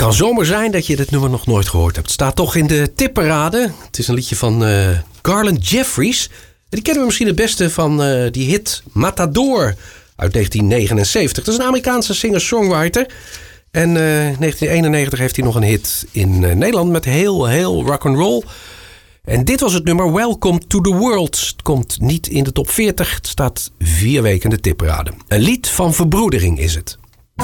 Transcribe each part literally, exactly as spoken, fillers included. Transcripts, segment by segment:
kan zomaar zijn dat je dit nummer nog nooit gehoord hebt. Het staat toch in de tipparade. Het is een liedje van uh, Garland Jeffries. Die kennen we misschien het beste van uh, die hit Matador uit negentien negenenzeventig. Dat is een Amerikaanse singer-songwriter. En uh, in negentien eenennegentig heeft hij nog een hit in uh, Nederland met heel, heel rock'n'roll. En dit was het nummer Welcome to the World. Het komt niet in de top veertig. Het staat vier weken in de tipparade. Een lied van verbroedering is het.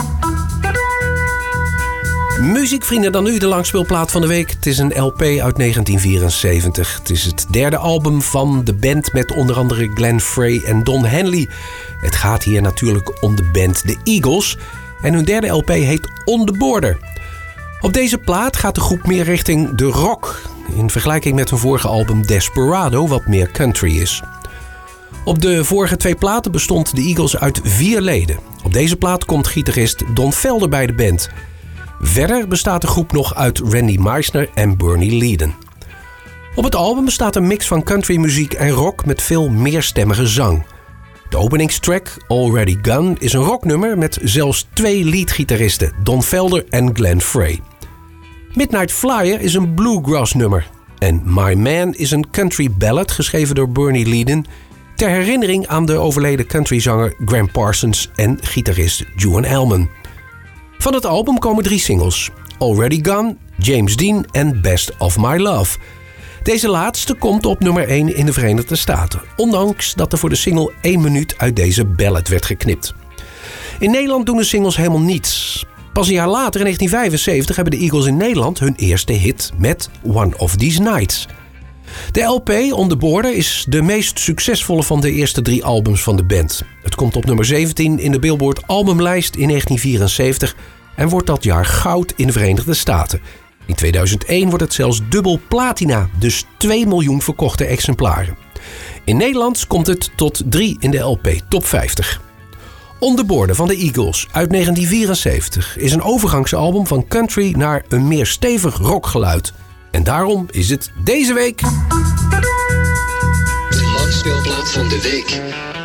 Muziekvrienden, dan nu de langspeelplaat van de week. Het is een L P uit negentien vierenzeventig. Het is het derde album van de band met onder andere Glenn Frey en Don Henley. Het gaat hier natuurlijk om de band The Eagles. En hun derde L P heet On The Border. Op deze plaat gaat de groep meer richting de rock. In vergelijking met hun vorige album Desperado, wat meer country is. Op de vorige twee platen bestond de Eagles uit vier leden. Op deze plaat komt gitarist Don Felder bij de band. Verder bestaat de groep nog uit Randy Meisner en Bernie Leadon. Op het album bestaat een mix van countrymuziek en rock met veel meerstemmige zang. De openingstrack, Already Gone, is een rocknummer met zelfs twee leadgitaristen, Don Felder en Glenn Frey. Midnight Flyer is een bluegrass nummer. En My Man is een country ballad geschreven door Bernie Leadon ter herinnering aan de overleden countryzanger Gram Parsons en gitarist Juan Elman. Van het album komen drie singles: Already Gone, James Dean en Best of My Love. Deze laatste komt op nummer één in de Verenigde Staten, ondanks dat er voor de single één minuut uit deze ballad werd geknipt. In Nederland doen de singles helemaal niets. Pas een jaar later, in negentien vijfenzeventig, hebben de Eagles in Nederland hun eerste hit met One of These Nights. De L P On The Border is de meest succesvolle van de eerste drie albums van de band. Het komt op nummer zeventien in de Billboard albumlijst in negentien vierenzeventig en wordt dat jaar goud in de Verenigde Staten. In tweeduizend één wordt het zelfs dubbel platina, dus twee miljoen verkochte exemplaren. In Nederland komt het tot drie in de L P Top vijftig. On The Border van de Eagles uit negentien vierenzeventig is een overgangsalbum van country naar een meer stevig rockgeluid. En daarom is het deze week de langspeelplaat van de week.